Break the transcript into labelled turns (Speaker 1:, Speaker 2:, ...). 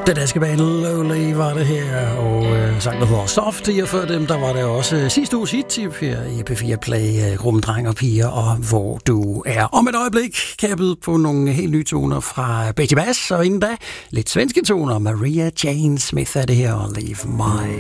Speaker 1: Den danske band Lowly var det her, og sang der hedder Soft. Og før dem, der var det også sidste uges hit her i P4 Play, gruppen Dreng og Piger, og Hvor du er. Om et øjeblik kan jeg byde på nogle helt nye toner fra Betty Bass, og inden da lidt svenske toner. Maria Jane Smith er det her, og Leave My